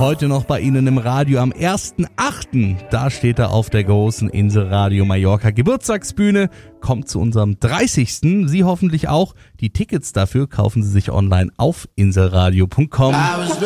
heute noch bei Ihnen im Radio am 1.8. Da steht er auf der großen Inselradio Mallorca Geburtstagsbühne. Kommt zu unserem 30. Sie hoffentlich auch. Die Tickets dafür kaufen Sie sich online auf inselradio.com.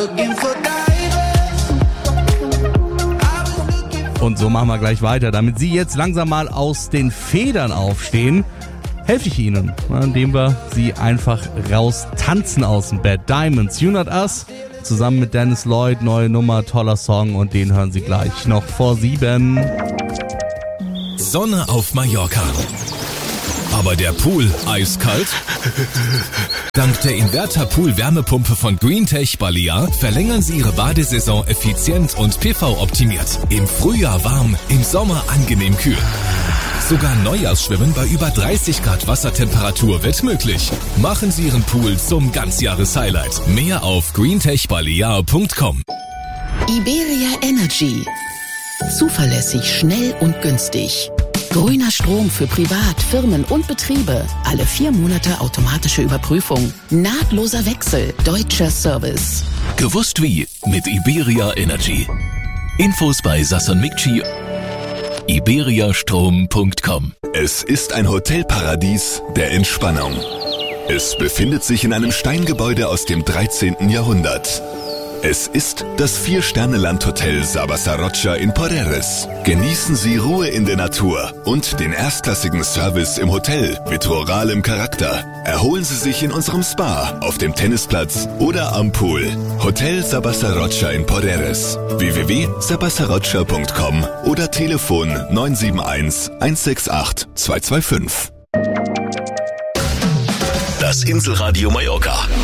Und so machen wir gleich weiter. Damit Sie jetzt langsam mal aus den Federn aufstehen, helfe ich Ihnen, indem wir Sie einfach raus tanzen aus dem Bett. Diamonds, You Not Us, zusammen mit Dennis Lloyd, neue Nummer, toller Song und den hören Sie gleich noch vor 7. Sonne auf Mallorca. Aber der Pool eiskalt? Dank der Inverter-Pool-Wärmepumpe von Greentech Balear verlängern Sie Ihre Badesaison effizient und PV-optimiert. Im Frühjahr warm, im Sommer angenehm kühl. Sogar Neujahrsschwimmen bei über 30 Grad Wassertemperatur wird möglich. Machen Sie Ihren Pool zum Ganzjahres-Highlight. Mehr auf greentechbalear.com. Iberia Energy. Zuverlässig, schnell und günstig. Grüner Strom für Privat, Firmen und Betriebe. Alle 4 Monate automatische Überprüfung. Nahtloser Wechsel. Deutscher Service. Gewusst wie mit Iberia Energy. Infos bei Sasson Mikci. iberiastrom.com. Es ist ein Hotelparadies der Entspannung. Es befindet sich in einem Steingebäude aus dem 13. Jahrhundert. Es ist das 4-Sterne-Landhotel Sabasa Rocha in Porreres. Genießen Sie Ruhe in der Natur und den erstklassigen Service im Hotel mit ruralem Charakter. Erholen Sie sich in unserem Spa, auf dem Tennisplatz oder am Pool. Hotel Sabasa Rocha in Porreres. www.sabasarocha.com oder Telefon 971 168 225. Das Inselradio Mallorca.